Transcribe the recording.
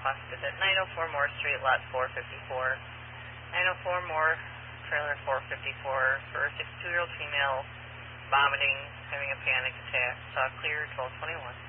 hospice at 904 Moore Street, lot 454. 904 Moore, trailer 454, for a 62-year-old female, vomiting, having a panic attack. Saw clear 1221.